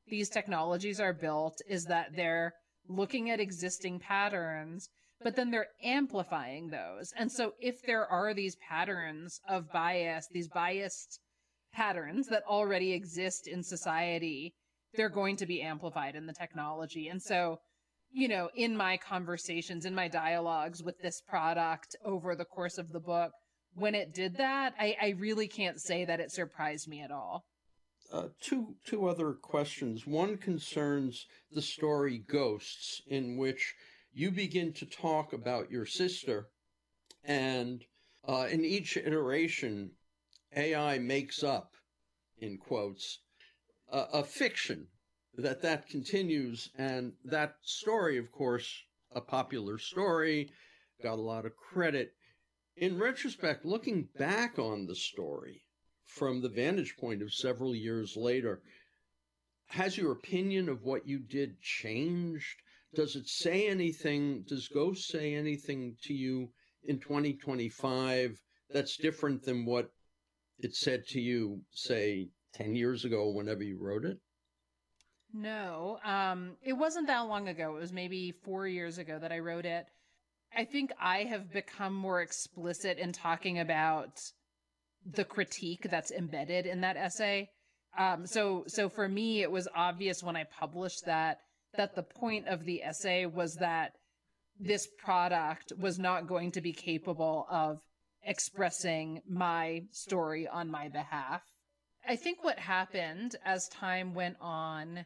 these technologies are built is that they're looking at existing patterns, but then they're amplifying those. And so if there are these patterns of bias, these biased patterns that already exist in society, they're going to be amplified in the technology. And so, in my conversations, in my dialogues with this product over the course of the book, when it did that, I really can't say that it surprised me at all. Two other questions. One concerns the story Ghosts, in which you begin to talk about your sister, and in each iteration, AI makes up, in quotes, a fiction that continues. And that story, of course, a popular story, got a lot of credit. In retrospect, looking back on the story from the vantage point of several years later, has your opinion of what you did changed? Does it say anything? Does Ghost say anything to you in 2025 that's different than what it said to you, say, 10 years ago, whenever you wrote it? No, it wasn't that long ago. It was maybe 4 years ago that I wrote it. I think I have become more explicit in talking about the critique that's embedded in that essay. So for me, it was obvious when I published that the point of the essay was that this product was not going to be capable of expressing my story on my behalf. I think what happened as time went on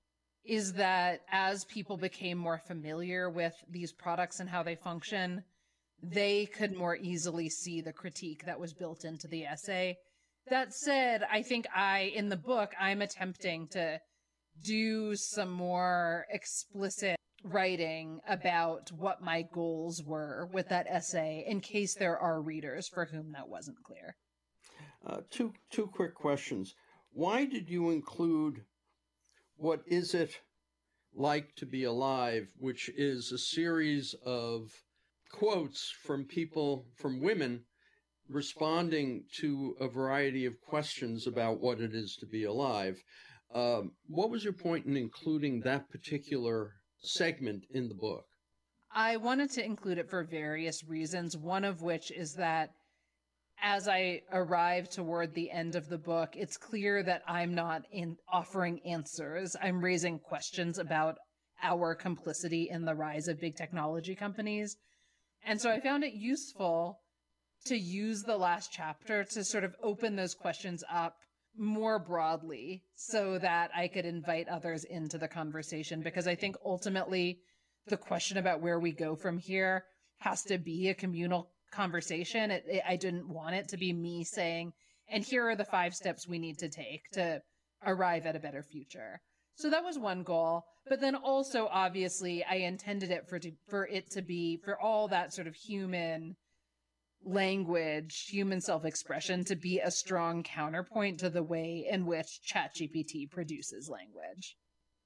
is that as people became more familiar with these products and how they function, they could more easily see the critique that was built into the essay. That said, I think in the book, I'm attempting to do some more explicit writing about what my goals were with that essay, in case there are readers for whom that wasn't clear. Two quick questions. Why did you include What Is It Like to Be Alive, which is a series of quotes from women responding to a variety of questions about what it is to be alive? What was your point in including that particular segment in the book? I wanted to include it for various reasons, one of which is that as I arrive toward the end of the book, it's clear that I'm not offering answers. I'm raising questions about our complicity in the rise of big technology companies. And so I found it useful to use the last chapter to sort of open those questions up more broadly so that I could invite others into the conversation, because I think ultimately the question about where we go from here has to be a communal conversation. I didn't want it to be me saying, and here are the 5 steps we need to take to arrive at a better future. So that was one goal. But then also, obviously, I intended it for it to be, for all that sort of human language, human self-expression, to be a strong counterpoint to the way in which ChatGPT produces language.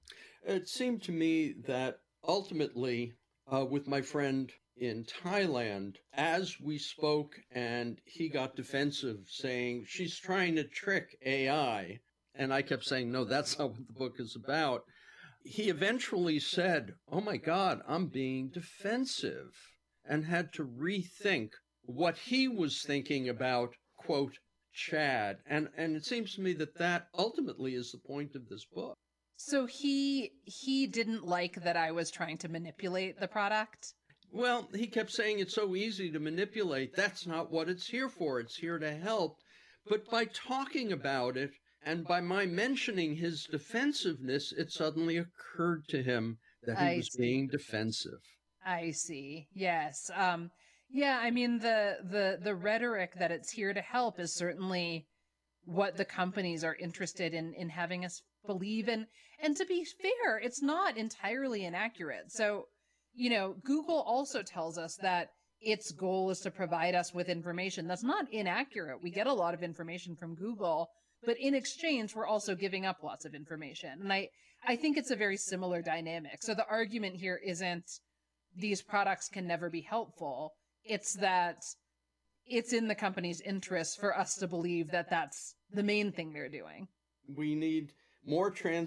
It seemed to me that ultimately, with my friend in Thailand, as we spoke and he got defensive, saying, she's trying to trick AI, and I kept saying, no, that's not what the book is about, he eventually said, oh my God, I'm being defensive, and had to rethink what he was thinking about, quote, Chad. And it seems to me that ultimately is the point of this book. So he didn't like that I was trying to manipulate the product? Well, he kept saying it's so easy to manipulate. That's not what it's here for. It's here to help. But by talking about it and by my mentioning his defensiveness, it suddenly occurred to him that he was being defensive. I see. Yes. Yeah, I mean, the rhetoric that it's here to help is certainly what the companies are interested in having us believe in. And to be fair, it's not entirely inaccurate. So, Google also tells us that its goal is to provide us with information. That's not inaccurate. We get a lot of information from Google, but in exchange, we're also giving up lots of information. And I think it's a very similar dynamic. So the argument here isn't these products can never be helpful. It's that it's in the company's interest for us to believe that that's the main thing they're doing. We need more